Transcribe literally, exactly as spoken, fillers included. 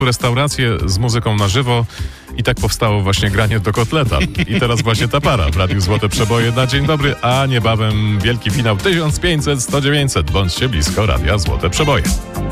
restaurację z muzyką na żywo i tak powstało właśnie granie do kotleta. I teraz właśnie ta para w Radiu Złote Przeboje na dzień dobry, a niebawem wielki finał tysiąc pięćset sto dziewięćset. Bądźcie blisko Radia Złote Przeboje.